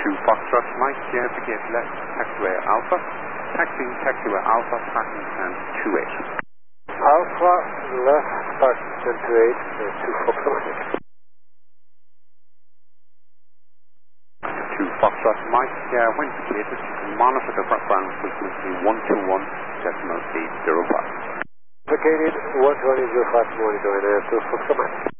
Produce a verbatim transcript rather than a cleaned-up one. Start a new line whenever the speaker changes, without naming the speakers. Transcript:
two Foxtrot Mike, Sierra Brigade left, taxiway Alpha. Taxiing taxiway Alpha, parking stand two eight.
Alpha left, parking stand two eight, uh, two Foxtrot Mike.
two Foxtrot Mike, Sierra when indicated, monitor the background frequency one two one decimal eight zero five.
Indicated one two one eight zero five, monitoring, uh, two Foxtrot Mike.